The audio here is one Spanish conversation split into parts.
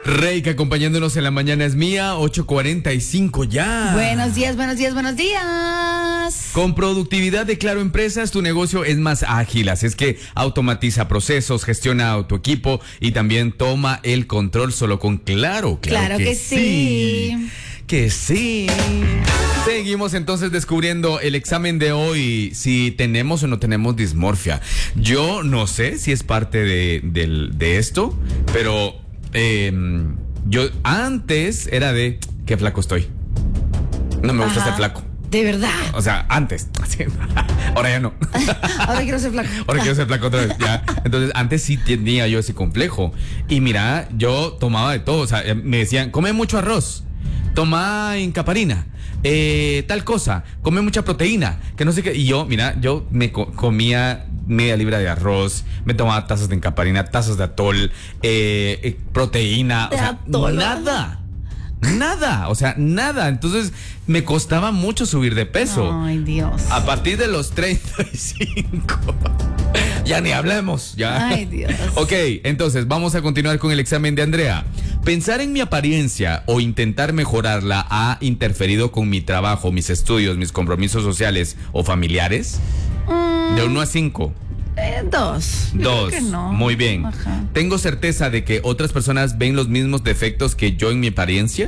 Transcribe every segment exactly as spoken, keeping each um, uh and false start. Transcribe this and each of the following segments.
Reika acompañándonos en la mañana es mía, ocho cuarenta y cinco ya. Buenos días, buenos días, buenos días. Con productividad de Claro Empresas, tu negocio es más ágil, así es que automatiza procesos, gestiona tu equipo y también toma el control solo con Claro. Claro, Claro que, que sí. sí. Que sí. Seguimos entonces descubriendo el examen de hoy, si tenemos o no tenemos dismorfia. Yo no sé si es parte de, del- de esto, pero eh, yo antes era de qué flaco estoy. No me gusta Ajá. ser flaco. De verdad. O sea, antes. Ahora ya no. Ahora quiero ser flaco. Ahora quiero ser flaco otra vez, ya. Entonces, antes sí tenía yo ese complejo. Y mira, yo tomaba de todo. O sea, me decían, come mucho arroz, toma incaparina, eh, tal cosa, come mucha proteína, que no sé qué. Y yo, mira, yo me co- comía media libra de arroz, me tomaba tazas de incaparina, tazas de atol, eh, eh, proteína. De o sea, atol. nada. Nada, o sea, nada. Entonces, me costaba mucho subir de peso. Ay, Dios. A partir de los treinta y cinco. Ya ni hablemos, ya. Ay, Dios. Ok, entonces vamos a continuar con el examen de Andrea. ¿Pensar en mi apariencia o intentar mejorarla ha interferido con mi trabajo, mis estudios, mis compromisos sociales o familiares? Mm, De uno a cinco. eh, dos. Yo Dos. creo que no. Muy bien. Ajá. ¿Tengo certeza de que otras personas ven los mismos defectos que yo en mi apariencia?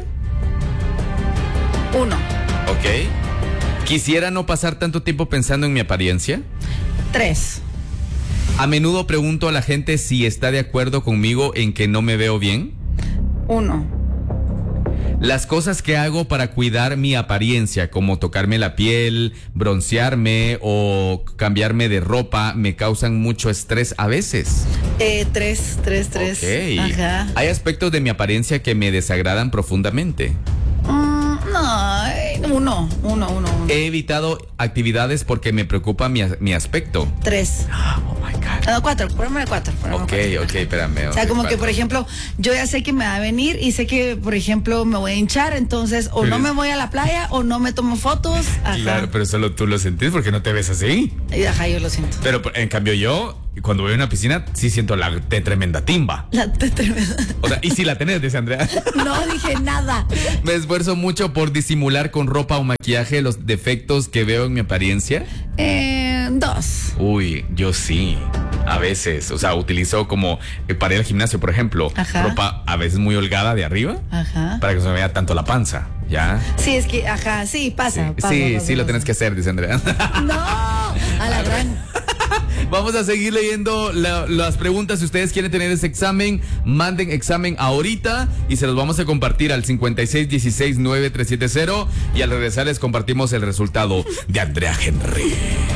Uno. Ok. ¿Quisiera no pasar tanto tiempo pensando en mi apariencia? Tres. A menudo pregunto a la gente si está de acuerdo conmigo en que no me veo bien. Uno. Las cosas que hago para cuidar mi apariencia, como tocarme la piel, broncearme o cambiarme de ropa, me causan mucho estrés a veces. Eh, tres, tres, tres. Ok. Ajá. Hay aspectos de mi apariencia que me desagradan profundamente. Mm, no, eh, uno, uno, uno, uno. He evitado actividades porque me preocupa mi, as- mi aspecto. Tres. Oh my God. No, cuatro, ponme cuatro. ponme Ok, cuatro. ok, espérame. O sea, ok, como que, cuatro. por ejemplo, yo ya sé que me va a venir y sé que, por ejemplo, me voy a hinchar, entonces o no Pero- me voy a la playa o no me tomo fotos. Ajá. Claro, pero solo tú lo sentís porque no te ves así. Y Ajá, yo lo siento. Pero en cambio yo, cuando voy a una piscina, sí siento la te- tremenda timba. La te- te- O sea, y si la tenés, dice Andrea. No dije nada. Me esfuerzo mucho por disimular con ropa o maquillaje los defectos que veo en mi apariencia. Eh, dos. Uy, yo sí. A veces, o sea, utilizo como eh, para ir al gimnasio, por ejemplo, Ajá. ropa a veces muy holgada de arriba Ajá. para que no se me vea tanto la panza, ¿ya? Sí, es que, ajá, sí, pasa. Sí, pasa, sí, pasa, sí lo pasa. tienes que hacer, dice Andrea. No, a la gran. Vamos a seguir leyendo la- las preguntas. Si ustedes quieren tener ese examen, manden examen ahorita y se los vamos a compartir al cincuenta y seis dieciséis nueve tres siete cero y al regresar les compartimos el resultado de Andrea Henry.